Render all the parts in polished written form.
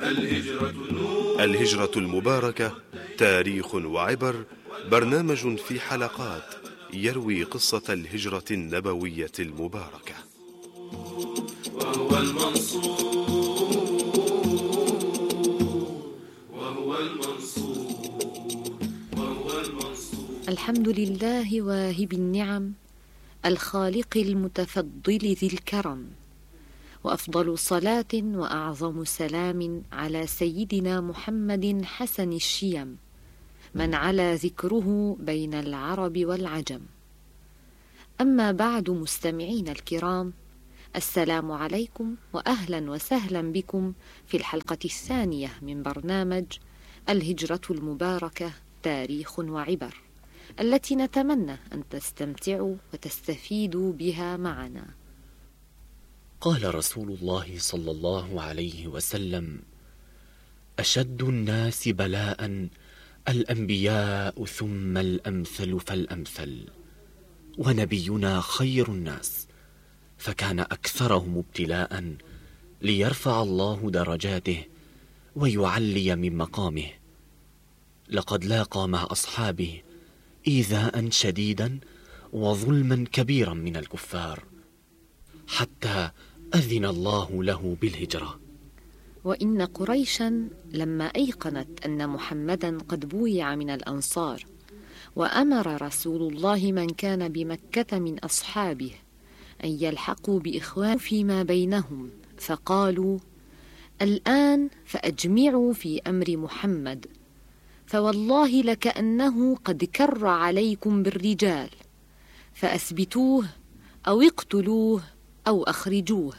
الهجرة المباركة، تاريخ وعبر، برنامج في حلقات يروي قصة الهجرة النبوية المباركة. وهو المنصور. الحمد لله واهب النعم، الخالق المتفضل ذي الكرم، وأفضل صلاة وأعظم سلام على سيدنا محمد حسن الشيم، من علا ذكره بين العرب والعجم. أما بعد، مستمعين الكرام، السلام عليكم وأهلا وسهلا بكم في الحلقة الثانية من برنامج الهجرة المباركة، تاريخ وعبر، التي نتمنى أن تستمتعوا وتستفيدوا بها معنا. قال رسول الله صلى الله عليه وسلم: أشد الناس بلاء الأنبياء ثم الأمثل فالأمثل، ونبينا خير الناس، فكان أكثرهم ابتلاء ليرفع الله درجاته ويعلي من مقامه. لقد لاقى مع أصحابه إيذاء شديدا وظلما كبيرا من الكفار، حتى أذن الله له بالهجرة. وإن قريشا لما أيقنت أن محمدا قد بويع من الأنصار، وأمر رسول الله من كان بمكة من أصحابه أن يلحقوا بإخوان فيما بينهم، فقالوا: الآن فأجمعوا في أمر محمد، فوالله لكأنه قد كر عليكم بالرجال، فأثبتوه أو اقتلوه أو أخرجوه.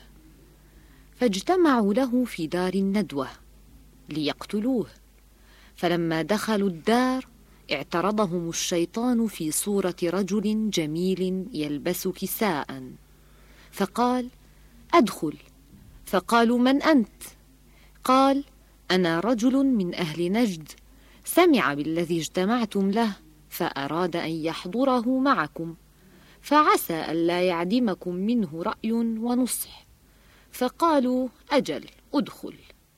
فاجتمعوا له في دار الندوة ليقتلوه، فلما دخلوا الدار اعترضهم الشيطان في صورة رجل جميل يلبس كساء، فقال: أدخل. فقالوا: من أنت؟ قال: أنا رجل من أهل نجد، سمع بالذي اجتمعتم له فأراد أن يحضره معكم، فعسى ألا يعدمكم منه رأي ونصح. فقالوا: أجل، أدخل.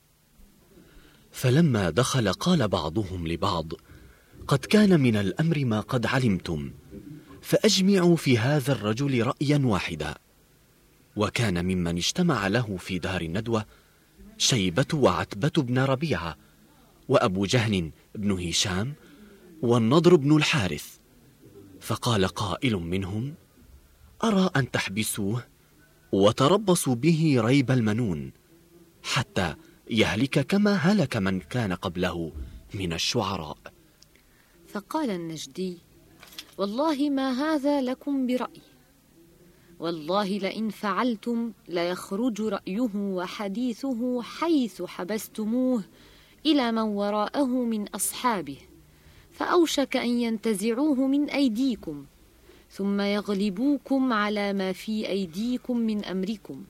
فلما دخل قال بعضهم لبعض: قد كان من الأمر ما قد علمتم، فأجمعوا في هذا الرجل رأيا واحدا. وكان ممن اجتمع له في دار الندوة شيبة وعتبة بن ربيعة، وأبو جهل بن هشام، والنضر بن الحارث. فقال قائل منهم: أرى أن تحبسوه وتربصوا به ريب المنون، حتى يهلك كما هلك من كان قبله من الشعراء. فقال النجدي: والله ما هذا لكم برأي، والله لئن فعلتم ليخرج رأيه وحديثه حيث حبستموه إلى من وراءه من أصحابه، فأوشك أن ينتزعوه من أيديكم، ثم يغلبوكم على ما في أيديكم من أمركم.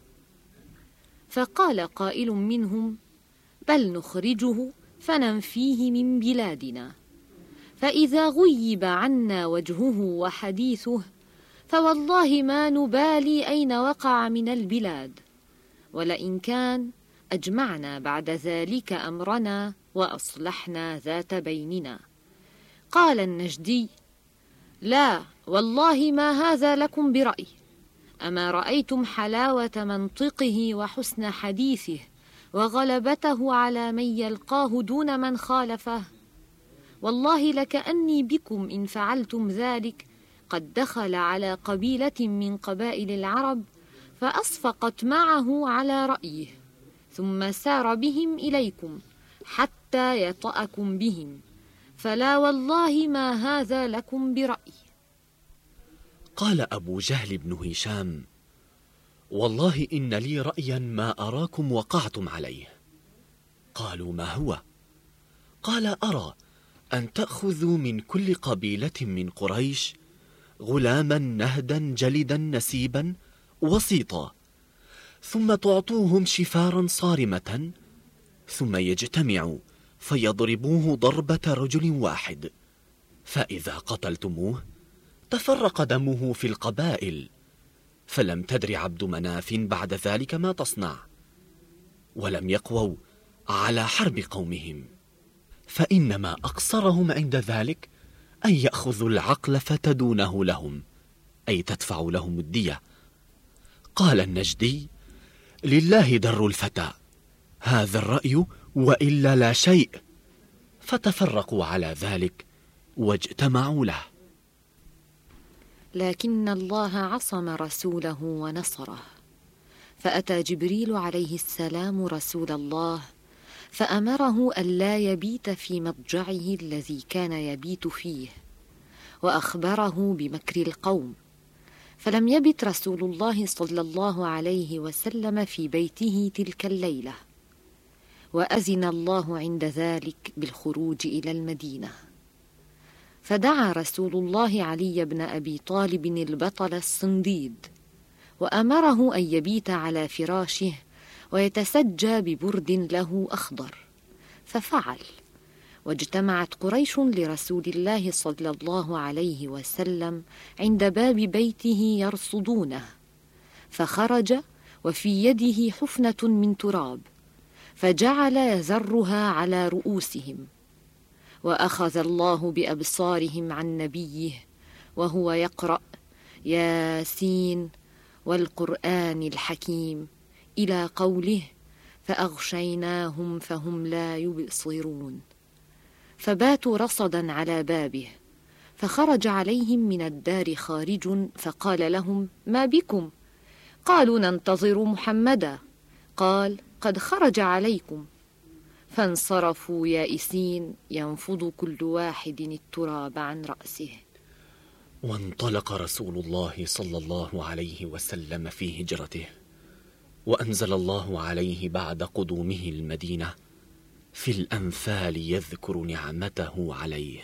فقال قائل منهم: بل نخرجه فننفيه من بلادنا، فإذا غيب عنا وجهه وحديثه فوالله ما نبالي أين وقع من البلاد، ولئن كان أجمعنا بعد ذلك أمرنا وأصلحنا ذات بيننا. قال النجدي: لا والله ما هذا لكم برأي، أما رأيتم حلاوة منطقه وحسن حديثه وغلبته على من يلقاه دون من خالفه؟ والله لكأني بكم إن فعلتم ذلك قد دخل على قبيلة من قبائل العرب فأصفقت معه على رأيه، ثم سار بهم إليكم حتى يطأكم بهم، فلا والله ما هذا لكم برأي. قال أبو جهل بن هشام: والله إن لي رأيا ما أراكم وقعتم عليه. قالوا: ما هو؟ قال: أرى أن تأخذوا من كل قبيلة من قريش غلاما نهدا جلدا نسيبا وسيطا، ثم تعطوهم شفارا صارمة، ثم يجتمعوا فيضربوه ضربة رجل واحد، فإذا قتلتموه تفرق دمه في القبائل، فلم تدر عبد مناف بعد ذلك ما تصنع، ولم يقووا على حرب قومهم، فإنما أقصرهم عند ذلك أن يأخذوا العقل فتدونه لهم، أي تدفع لهم الدية. قال النجدي: لله در الفتى، هذا الرأي وإلا لا شيء. فتفرقوا على ذلك واجتمعوا له. لكن الله عصم رسوله ونصره، فأتى جبريل عليه السلام رسول الله فأمره ألا يبيت في مضجعه الذي كان يبيت فيه، وأخبره بمكر القوم، فلم يبت رسول الله صلى الله عليه وسلم في بيته تلك الليلة، وأذن الله عند ذلك بالخروج إلى المدينة. فدعا رسول الله علي بن أبي طالب البطل الصنديد، وأمره أن يبيت على فراشه ويتسجى ببرد له أخضر، ففعل. واجتمعت قريش لرسول الله صلى الله عليه وسلم عند باب بيته يرصدونه، فخرج وفي يده حفنة من تراب، فجعل يزرها على رؤوسهم، وأخذ الله بأبصارهم عن نبيه وهو يقرأ: ياسين والقرآن الحكيم، إلى قوله: فأغشيناهم فهم لا يبصرون. فباتوا رصدا على بابه، فخرج عليهم من الدار خارج فقال لهم: ما بكم؟ قالوا: ننتظر محمدا. قال: قد خرج عليكم. فانصرفوا يائسين ينفض كل واحد التراب عن رأسه. وانطلق رسول الله صلى الله عليه وسلم في هجرته، وأنزل الله عليه بعد قدومه المدينة في الأنفال يذكر نعمته عليه: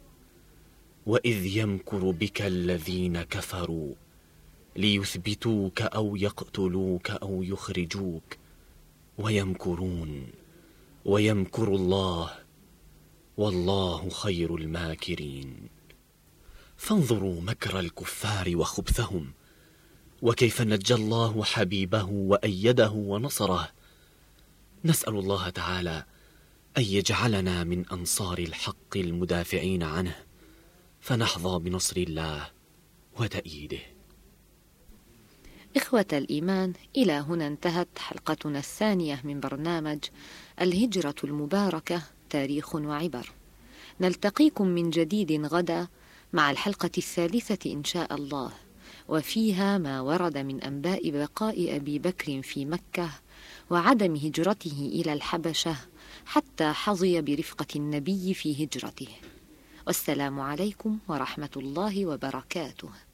وإذ يمكر بك الذين كفروا ليثبتوك أو يقتلوك أو يخرجوك ويمكرون ويمكر الله والله خير الماكرين. فانظروا مكر الكفار وخبثهم، وكيف نجى الله حبيبه وأيده ونصره. نسأل الله تعالى أن يجعلنا من أنصار الحق المدافعين عنه، فنحظى بنصر الله وتأييده. إخوة الإيمان، إلى هنا انتهت حلقتنا الثانية من برنامج الهجرة المباركة تاريخ وعبر. نلتقيكم من جديد غدا مع الحلقة الثالثة إن شاء الله، وفيها ما ورد من أنباء بقاء أبي بكر في مكة وعدم هجرته إلى الحبشة حتى حظي برفقة النبي في هجرته. والسلام عليكم ورحمة الله وبركاته.